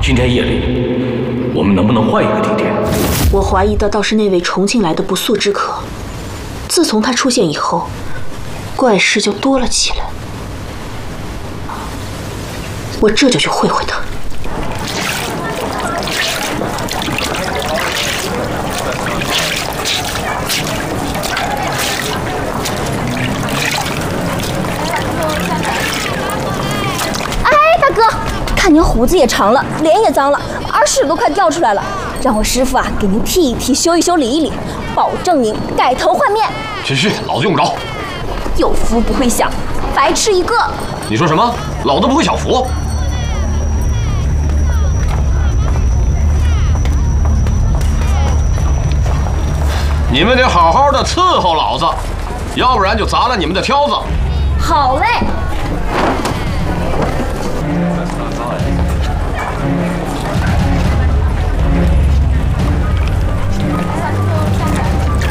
今天夜里，我们能不能换一个地点？ 我怀疑的倒是那位重庆来的不速之客。自从他出现以后，怪事就多了起来。我这就去会会他。 大哥，看您胡子也长了，脸也脏了，耳屎都快掉出来了，让我师傅啊给您剃一剃、修一修、理一理，保证您改头换面。 去，老子用不着。 有福不会享，白吃一个。 你说什么？老子不会享福？你们得好好的伺候老子，要不然就砸了你们的挑子。 好嘞。